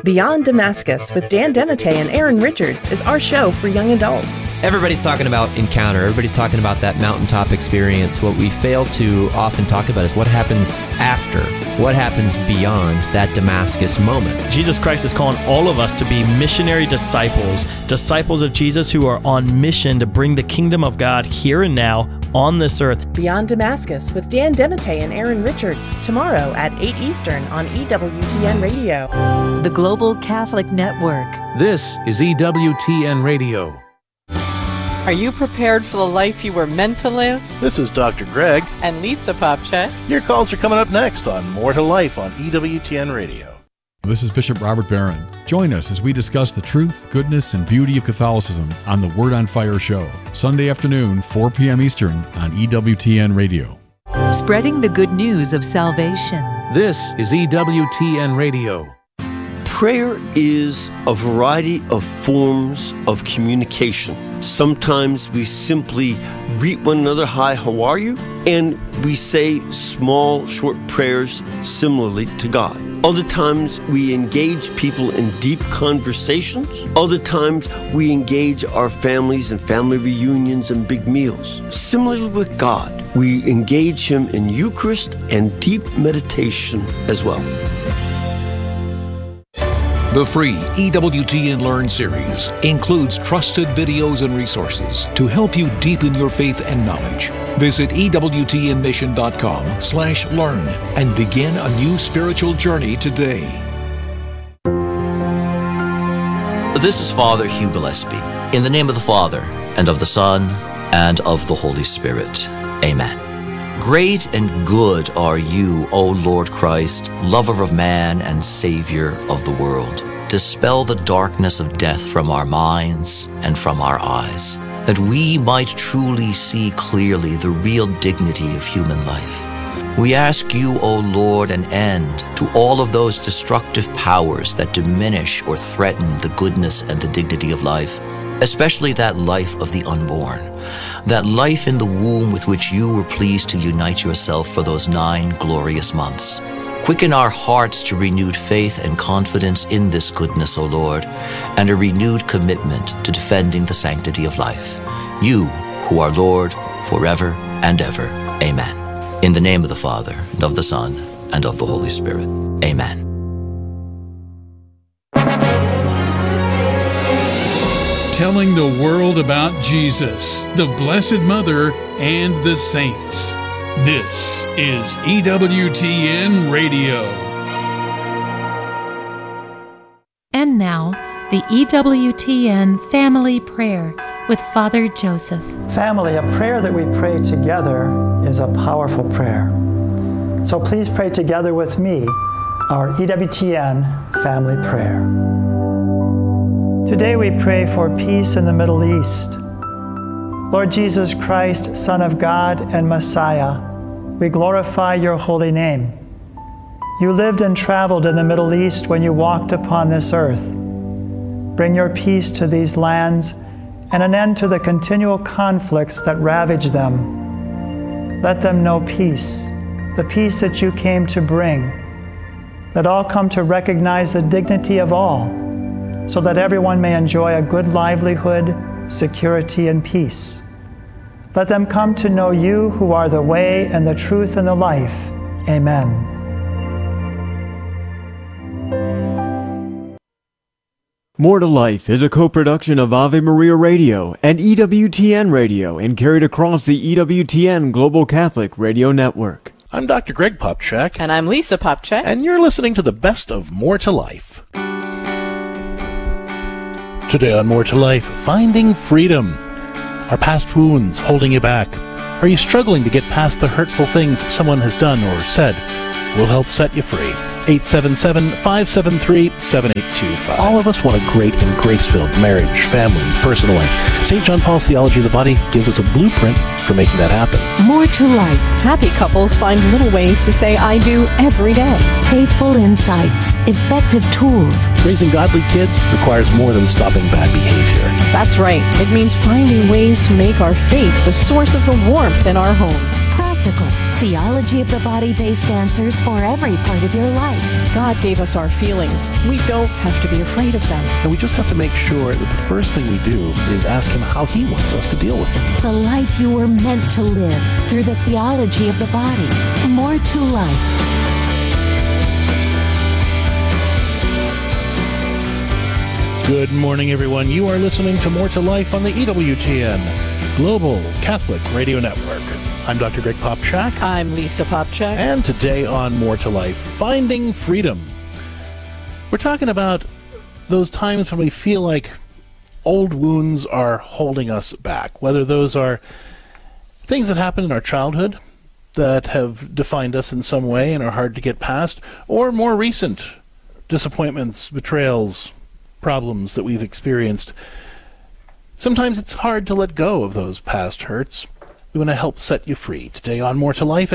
Beyond Damascus with Dan Demite and Aaron Richards is our show for young adults. Everybody's talking about encounter. Everybody's talking about that mountaintop experience. What we fail to often talk about is what happens after, what happens beyond that Damascus moment. Jesus Christ is calling all of us to be missionary disciples, disciples of Jesus who are on mission to bring the kingdom of God here and now on this earth. Beyond Damascus with Dan Demite and Aaron Richards, tomorrow at 8 Eastern on EWTN Radio. The Global Catholic Network. This is EWTN Radio. Are you prepared for the life you were meant to live? This is Dr. Greg. And Lisa Popcak. Your calls are coming up next on More to Life on EWTN Radio. This is Bishop Robert Barron. Join us as we discuss the truth, goodness, and beauty of Catholicism on the Word on Fire show, Sunday afternoon, 4 p.m. Eastern on EWTN Radio. Spreading the good news of salvation. This is EWTN Radio. Prayer is a variety of forms of communication. Sometimes we simply greet one another, hi, how are you? And we say small, short prayers similarly to God. Other times we engage people in deep conversations. Other times we engage our families in family reunions and big meals. Similarly with God, we engage Him in Eucharist and deep meditation as well. The free EWTN Learn series includes trusted videos and resources to help you deepen your faith and knowledge. Visit EWTNmission.com/learn and begin a new spiritual journey today. This is Father Hugh Gillespie. In the name of the Father, and of the Son, and of the Holy Spirit. Amen. Great and good are you, O Lord Christ, lover of man and Savior of the world. Dispel the darkness of death from our minds and from our eyes, that we might truly see clearly the real dignity of human life. We ask you, O Lord, an end to all of those destructive powers that diminish or threaten the goodness and the dignity of life, especially that life of the unborn, that life in the womb with which you were pleased to unite yourself for those 9 glorious months. Quicken our hearts to renewed faith and confidence in this goodness, O Lord, and a renewed commitment to defending the sanctity of life. You, who are Lord forever and ever. Amen. In the name of the Father, and of the Son, and of the Holy Spirit. Amen. Telling the world about Jesus, the Blessed Mother, and the saints. This is EWTN Radio. And now, the EWTN Family Prayer with Father Joseph. Family, a prayer that we pray together is a powerful prayer. So please pray together with me our EWTN Family Prayer. Today we pray for peace in the Middle East. Lord Jesus Christ, Son of God and Messiah, we glorify your holy name. You lived and traveled in the Middle East when you walked upon this earth. Bring your peace to these lands and an end to the continual conflicts that ravage them. Let them know peace, the peace that you came to bring. Let all come to recognize the dignity of all, so that everyone may enjoy a good livelihood, security, and peace. Let them come to know you who are the way and the truth and the life. Amen. More to Life is a co-production of Ave Maria Radio and EWTN Radio and carried across the EWTN Global Catholic Radio Network. I'm Dr. Greg Popcak. And I'm Lisa Popcak. And you're listening to the best of More to Life. Today on More to Life, finding freedom. Are past wounds holding you back? Are you struggling to get past the hurtful things someone has done or said? We'll help set you free. 877-573-7825. All of us want a great and grace-filled marriage, family, personal life. St. John Paul's Theology of the Body gives us a blueprint for making that happen. More to life. Happy couples find little ways to say I do every day. Faithful insights. Effective tools. Raising godly kids requires more than stopping bad behavior. That's right. It means finding ways to make our faith the source of the warmth in our homes. Practical. theology of the body-based answers for every part of your life. God gave us our feelings. We don't have to be afraid of them. And we just have to make sure that the first thing we do is ask him how he wants us to deal with them. The life you were meant to live through the theology of the body. More to life. Good morning, everyone. You are listening to More to Life on the EWTN Global Catholic Radio Network. I'm Dr. Greg Popchak. I'm Lisa Popchak. And today on More to Life, Finding Freedom. We're talking about those times when we feel like old wounds are holding us back, whether those are things that happened in our childhood that have defined us in some way and are hard to get past, or more recent disappointments, betrayals, problems that we've experienced. Sometimes it's hard to let go of those past hurts. We want to help set you free. Today on More to Life at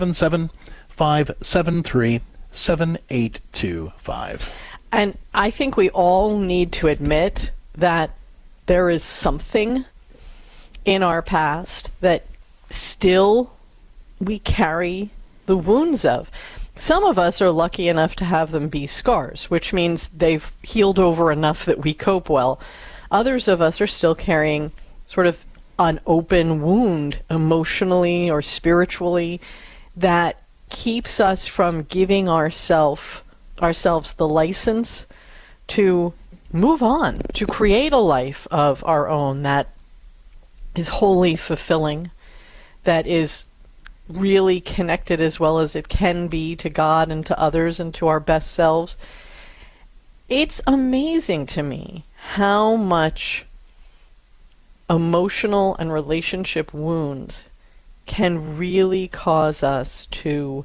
877-573-7825. And I think we all need to admit that there is something in our past that still we carry the wounds of. Some of us are lucky enough to have them be scars, which means they've healed over enough that we cope well. Others of us are still carrying sort of an open wound emotionally or spiritually that keeps us from giving ourselves the license to move on, to create a life of our own that is wholly fulfilling, that is really connected as well as it can be to God and to others and to our best selves. It's amazing to me how much emotional and relationship wounds can really cause us to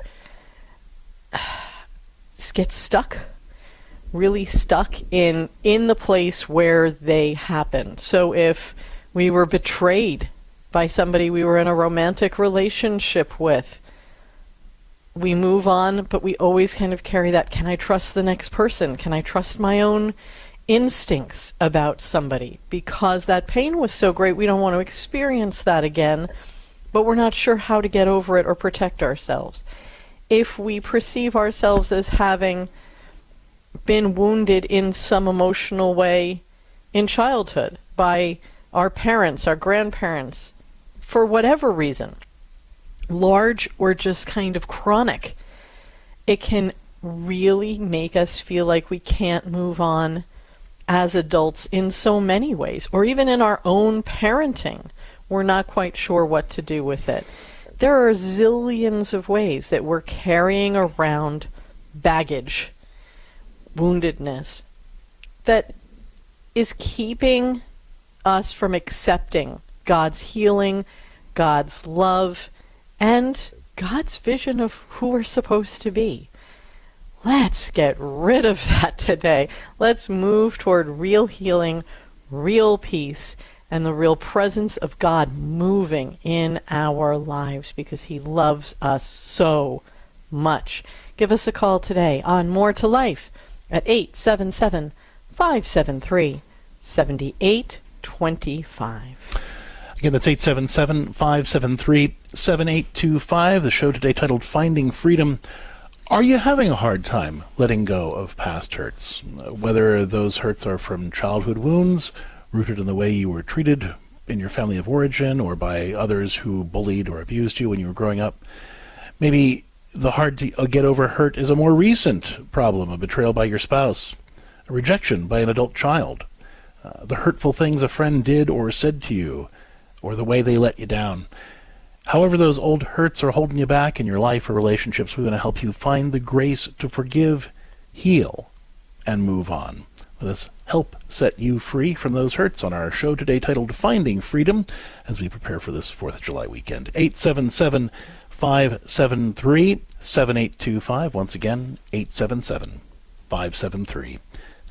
get stuck, really stuck in the place where they happened. So if we were betrayed by somebody we were in a romantic relationship with, we move on, but we always kind of carry that, can I trust the next person? Can I trust my own instincts about somebody? Because that pain was so great, we don't want to experience that again, but we're not sure how to get over it or protect ourselves. If we perceive ourselves as having been wounded in some emotional way in childhood by our parents, our grandparents, for whatever reason, large or just kind of chronic, it can really make us feel like we can't move on as adults in so many ways, or even in our own parenting. We're not quite sure what to do with it. There are zillions of ways that we're carrying around baggage, woundedness, that is keeping us from accepting God's healing, God's love, and God's vision of who we're supposed to be. Let's get rid of that today. Let's move toward real healing, real peace, and the real presence of God moving in our lives because He loves us so much. Give us a call today on More to Life at 877-573-7825. Again, that's 877-573-7825. The show today titled Finding Freedom. Are you having a hard time letting go of past hurts? Whether those hurts are from childhood wounds, rooted in the way you were treated in your family of origin, or by others who bullied or abused you when you were growing up. Maybe the hard to get over hurt is a more recent problem, a betrayal by your spouse, a rejection by an adult child, the hurtful things a friend did or said to you, or the way they let you down. However those old hurts are holding you back in your life or relationships, we're going to help you find the grace to forgive, heal, and move on. Let us help set you free from those hurts on our show today titled Finding Freedom as we prepare for this 4th of July weekend. 877-573-7825. Once again, 877-573-7825.